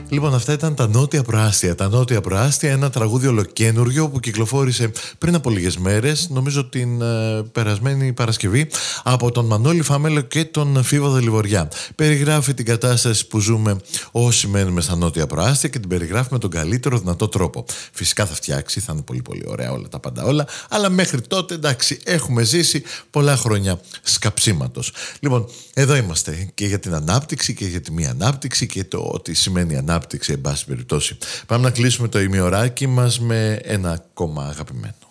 Λοιπόν, αυτά ήταν τα Νότια Προάστια. Τα Νότια Προάστια, ένα τραγούδι ολοκένουργιο που κυκλοφόρησε πριν από λίγες μέρες, νομίζω την περασμένη Παρασκευή, από τον Μανώλη Φαμέλο και τον Φίβο Δελιβοριά. Περιγράφει την κατάσταση που ζούμε όσοι μένουμε στα Νότια Προάστια και την περιγράφει με τον καλύτερο δυνατό τρόπο. Φυσικά θα φτιάξει, θα είναι πολύ πολύ ωραία όλα τα πάντα όλα, αλλά μέχρι τότε εντάξει, έχουμε ζήσει πολλά χρόνια σκαψίματος. Λοιπόν, εδώ είμαστε και για την ανάπτυξη και για τη μη ανάπτυξη και το ότι σημαίνει ανάπτυξη, εν πάση περιπτώσει. Πάμε να κλείσουμε το ημιωράκι μας με ένα ακόμα αγαπημένο.